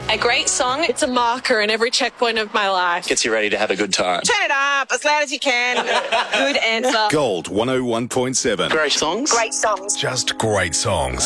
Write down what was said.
A great song. It's a marker in every checkpoint of my life. Gets you ready to have a good time. Turn it up as loud as you can. Good answer. Gold 101.7. Great songs. Great songs. Just great songs.